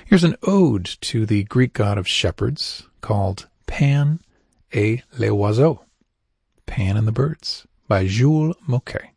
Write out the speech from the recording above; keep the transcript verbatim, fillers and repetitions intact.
Here's an ode to the Greek god of shepherds called Pan et les oiseaux, Pan and the Birds, by Jules Moquet.